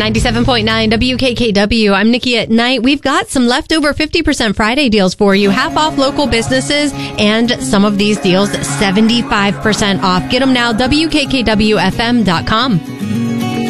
97.9 WKKW. I'm Nikki at Night. We've got some leftover 50% Friday deals for you. Half off local businesses and some of these deals 75% off. Get them now, WKKWFM.com.